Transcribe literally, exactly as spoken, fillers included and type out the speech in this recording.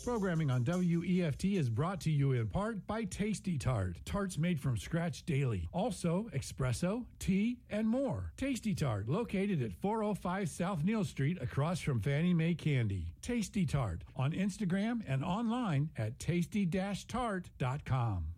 Programming on W E F T is brought to you in part by Tasty Tart. Tarts made from scratch daily. Also, espresso, tea, and more. Tasty Tart, located at four oh five South Neal Street across from Fannie Mae Candy. Tasty Tart on Instagram and online at tasty dash tart dot com.